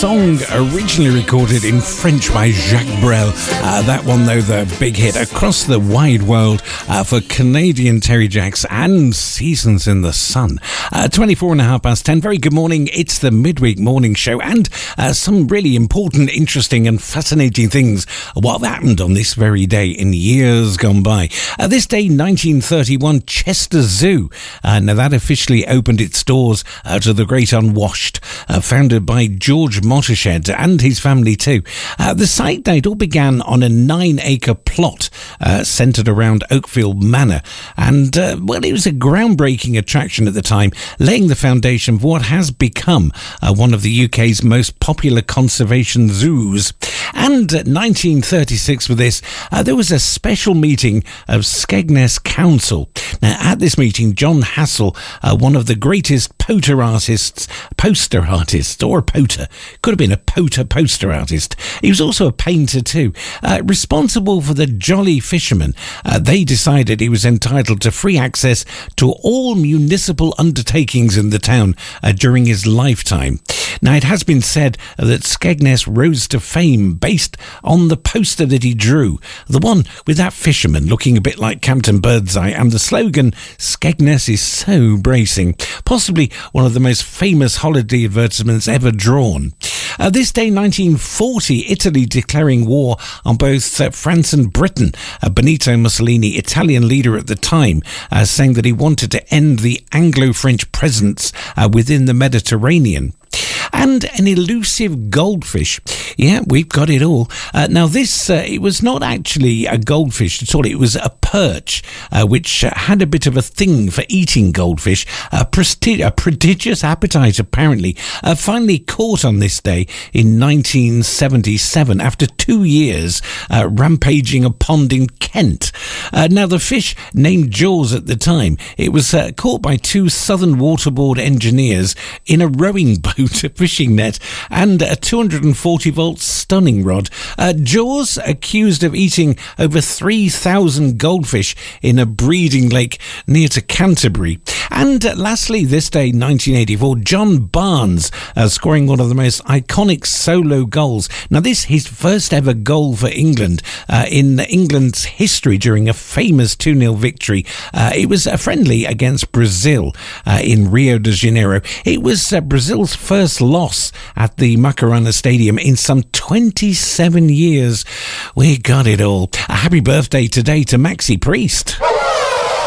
song originally recorded in French by Jacques Brel. That one, though, the big hit across the wide world for Canadian Terry Jacks and Seasons in the Sun. 24 and a half past 10. Very good morning. It's the Midweek Morning Show, and some really important, interesting and fascinating things what happened on this very day in years gone by. This day, 1931, Chester Zoo. Now that officially opened its doors to the great unwashed, founded by George Mottershed and his family too. The site, it all began on a 9-acre plot centred around Oakfield Manor, and it was a groundbreaking attraction at the time, laying the foundation for what has become one of the UK's most popular conservation zoos. And 1936 for this, there was a special meeting of Skegness Council. Now at this meeting, John Hassell, one of the greatest poster artists, or a poter, could have been a poster artist. He was also a painter too, responsible for the Jolly Fisherman. They decided he was entitled to free access to all municipal undertakings in the town during his lifetime. Now, it has been said that Skegness rose to fame based on the poster that he drew, the one with that fisherman looking a bit like Captain Birdseye, and the slogan, Skegness is so bracing, possibly one of the most famous holiday advertisements ever drawn. This day, 1940, Italy declaring war on both France and Britain. Benito Mussolini, Italian leader at the time, saying that he wanted to end the Anglo-French presence within the Mediterranean. And an elusive goldfish. Yeah, we've got it all. Now this, it was not actually a goldfish at all. It was a perch, which had a bit of a thing for eating goldfish. A prodigious appetite, apparently. Finally caught on this day in 1977, after 2 years rampaging a pond in Kent. Now the fish, named Jaws at the time, it was caught by 2 Southern Waterboard engineers in a rowing boat, a fishing net, and a 240-volt stunning rod. Jaws accused of eating over 3,000 goldfish in a breeding lake near to Canterbury. And lastly, this day, 1984, John Barnes scoring one of the most iconic solo goals. Now this, his first ever goal for England in England's history during a famous 2-0 victory. It was a friendly against Brazil in Rio de Janeiro. It was Brazil's first loss at the Macarena Stadium in some 27 years. We got it all. A happy birthday today to Maxi Priest.